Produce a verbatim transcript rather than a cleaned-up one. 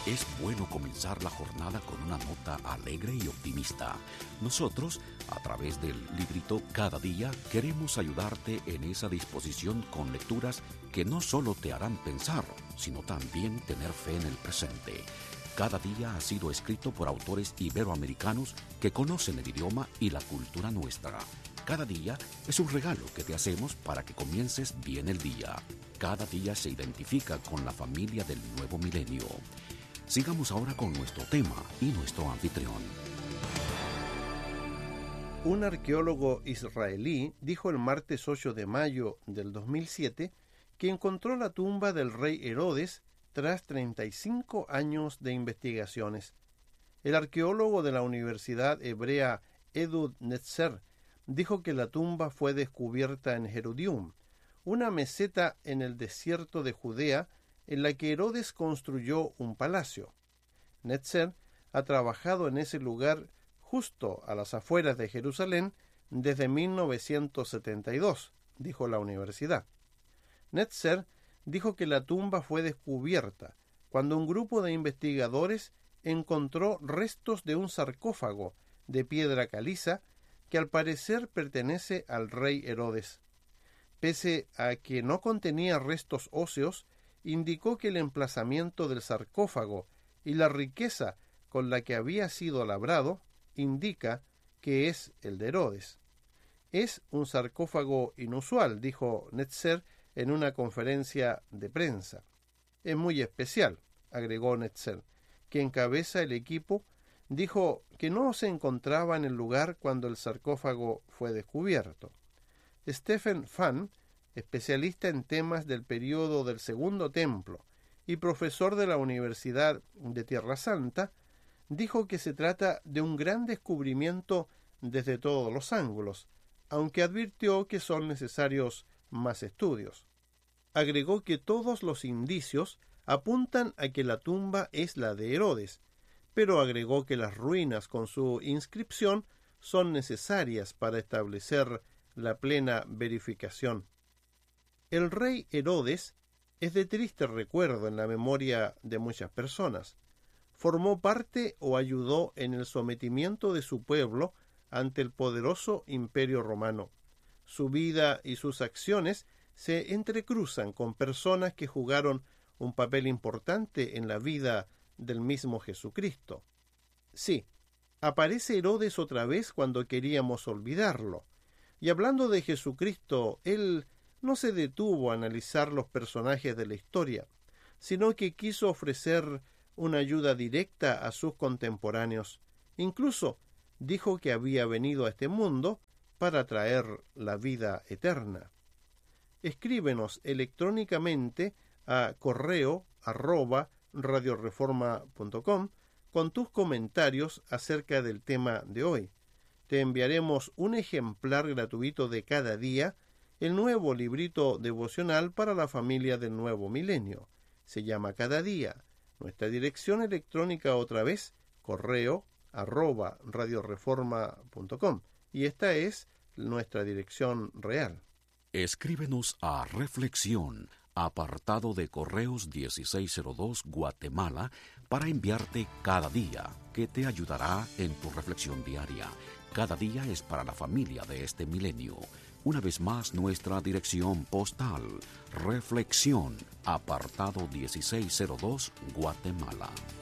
Es bueno comenzar la jornada con una nota alegre y optimista. Nosotros, a través del librito Cada Día, queremos ayudarte en esa disposición con lecturas que no solo te harán pensar, sino también tener fe en el presente. Cada Día ha sido escrito por autores iberoamericanos que conocen el idioma y la cultura nuestra. Cada día es un regalo que te hacemos para que comiences bien el día. Cada día se identifica con la familia del nuevo milenio. Sigamos ahora con nuestro tema y nuestro anfitrión. Un arqueólogo israelí dijo el martes ocho de mayo del dos mil siete que encontró la tumba del rey Herodes tras treinta y cinco años de investigaciones. El arqueólogo de la Universidad Hebrea Ehud Netzer dijo que la tumba fue descubierta en Jerudium, una meseta en el desierto de Judea en la que Herodes construyó un palacio. Netzer ha trabajado en ese lugar justo a las afueras de Jerusalén desde mil novecientos setenta y dos, dijo la universidad. Netzer dijo que la tumba fue descubierta cuando un grupo de investigadores encontró restos de un sarcófago de piedra caliza que al parecer pertenece al rey Herodes. Pese a que no contenía restos óseos, indicó que el emplazamiento del sarcófago y la riqueza con la que había sido labrado indica que es el de Herodes. Es un sarcófago inusual, dijo Netzer en una conferencia de prensa. Es muy especial, agregó Netzer, que encabeza el equipo. Dijo que no se encontraba en el lugar cuando el sarcófago fue descubierto. Stephen Fan, especialista en temas del período del Segundo Templo y profesor de la Universidad de Tierra Santa, dijo que se trata de un gran descubrimiento desde todos los ángulos, aunque advirtió que son necesarios más estudios. Agregó que todos los indicios apuntan a que la tumba es la de Herodes, pero agregó que las ruinas con su inscripción son necesarias para establecer la plena verificación. El rey Herodes es de triste recuerdo en la memoria de muchas personas. Formó parte o ayudó en el sometimiento de su pueblo ante el poderoso imperio romano. Su vida y sus acciones se entrecruzan con personas que jugaron un papel importante en la vida del mismo Jesucristo. Sí, aparece Herodes otra vez cuando queríamos olvidarlo. Y hablando de Jesucristo, él no se detuvo a analizar los personajes de la historia, sino que quiso ofrecer una ayuda directa a sus contemporáneos. Incluso dijo que había venido a este mundo para traer la vida eterna. Escríbenos electrónicamente a correo arroba radioreforma punto com con tus comentarios acerca del tema de hoy. Te enviaremos un ejemplar gratuito de Cada Día, el nuevo librito devocional para la familia del nuevo milenio. Se llama Cada Día. Nuestra dirección electrónica otra vez, correo arroba radioreforma punto com. Y esta es nuestra dirección real. Escríbenos a Reflexión, apartado de Correos dieciséis cero dos, Guatemala, para enviarte Cada Día, que te ayudará en tu reflexión diaria. Cada día es para la familia de este milenio. Una vez más, nuestra dirección postal, Reflexión, apartado dieciséis cero dos, Guatemala.